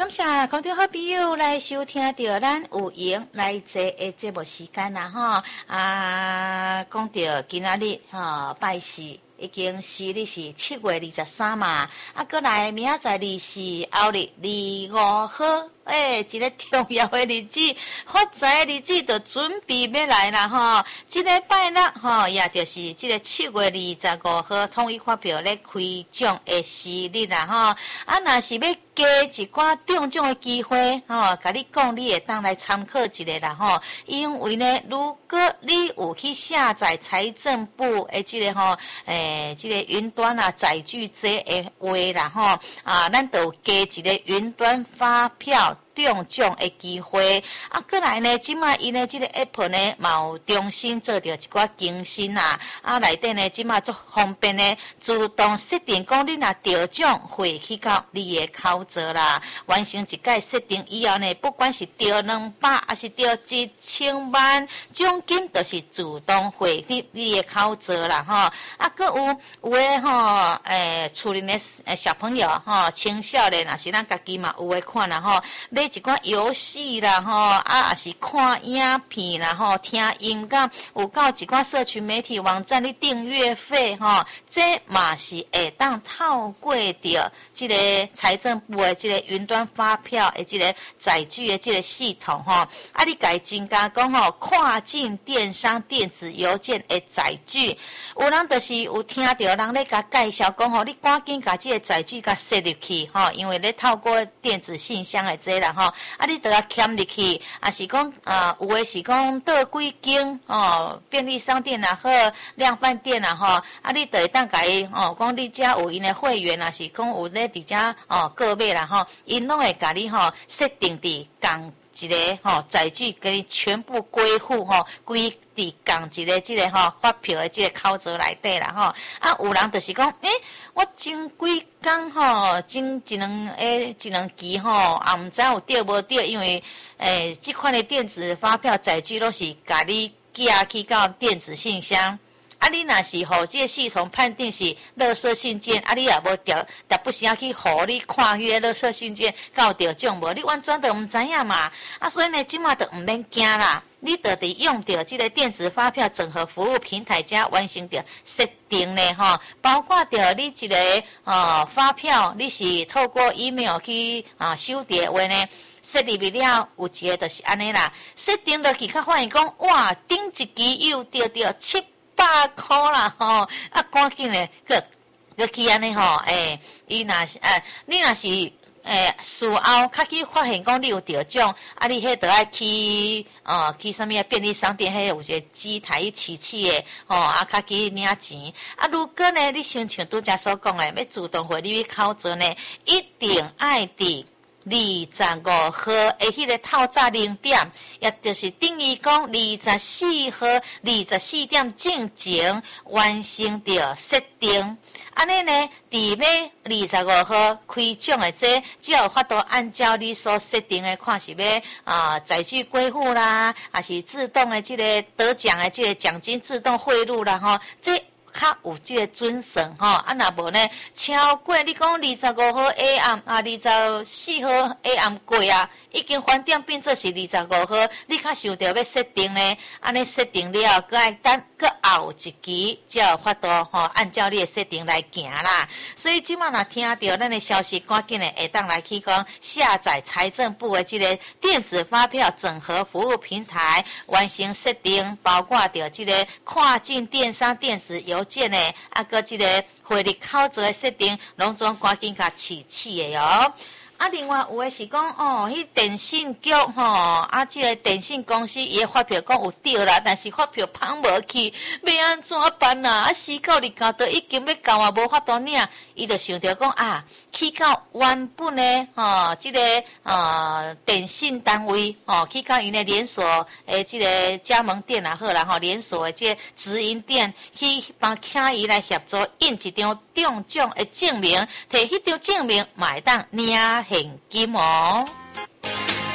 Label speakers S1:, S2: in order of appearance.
S1: 感谢空中好朋友来收听到咱有闲来坐的节目时间啦吼讲到今仔日拜四已经是日是7月23嘛，过来明仔载日是后日25号。一个重要的日子，发财的日子就准备要来啦吼！这个拜六吼，也就是这个7月25号统一发表咧开奖的时日啦吼！若是要加一寡中奖的机会吼，甲你讲，你会当来参考一下啦吼！因为呢，如果你有去下载财政部的这个吼，这个云端啊载具这的话啦吼，咱就加一个云端发票。中奖的机会过来呢，即马伊呢，这个 App 呢，嘛有重新做着一寡更新内底呢，即马足方便呢，自动设定讲你若得奖会去到你的口座啦。完成一届设定以后呢，不管是得200还是得1000万，奖金都是自动汇入你的口座啦吼。佮有诶吼，厝里的小朋友吼，青少年若是咱家己嘛有诶看啦吼。买一寡游戏啦吼，也是看影片啦吼，听音乐，有到一寡社群媒体网站的订阅费吼，这嘛是会当透过着这个财政部的这个云端发票的这个载具的这个系统吼，你家增加讲吼，跨境电商电子邮件的载具，有人就是有听到人咧甲介绍讲吼，你赶紧甲这个载具甲设入去吼，因为咧透过电子信箱的这啦吼，你都要嵌入去，是讲有的是讲倒几间便利商店啦好，量贩店啦吼，你就会当甲伊讲你遮有因的会员啦，是讲有咧伫遮购买啦吼，因拢会甲你设定伫共一个载具，给你全部归户归伫共一个这个发票的这个口座内底啦有人就是讲我前几工前一两期也毋知有对无对，因为这款的电子发票载具拢是甲你寄去到电子信箱。你若是互这个系统判定是垃圾信件，你也无调，但不是要去互你看迄个垃圾信件到得奖无，你完全都毋知影嘛。所以呢，即马都毋免惊啦，你就得用着这个电子发票整合服务平台加完成着设定呢包括着你一个发票，你是透过 email 去收到的话呢。设入了有一个就是安尼啦，设定落去较发现讲哇，顶一期又得到700块啦赶紧咧，佮去安尼伊若是你若是事后较去发现讲你有得奖，你迄得爱去什么便利商店，迄有一个机台机器的较去领钱。如果呢，你像拄则所讲的，要自动汇你口座呢，一定爱伫25号的迄个透早0点，也就是等于讲24号24点正前完成着设定。安尼呢，伫要25号开奖的只要法度按照你所设定的，看是要载具归户啦，还是自动的这个得奖的这个奖金自动汇入啦这较有这个准绳若无呢，超过你讲25号下暗24号下暗过已经翻点变做是25号，你较想着要设定呢，安尼设定了，搁爱等搁后一期才有法度按照你的设定来行啦。所以即马若听到咱的消息，赶紧的会当来去讲下载财政部的这个电子发票整合服务平台，完成设定，包括着这个跨境电商电子邮件的搁这个汇入口座的设定，拢总赶紧甲起的哦。另外有的是讲迄电信局这个电信公司伊发票讲有对啦，但是发票放无去，要安怎办啊？时到日到都已经要到无法度领，伊就想着讲去到原本的这个电信单位去到因的连锁这个加盟店好啦连锁的这个直营店去请伊来协助印一张中奖的证明，摕迄张证明嘛会当领现金哦。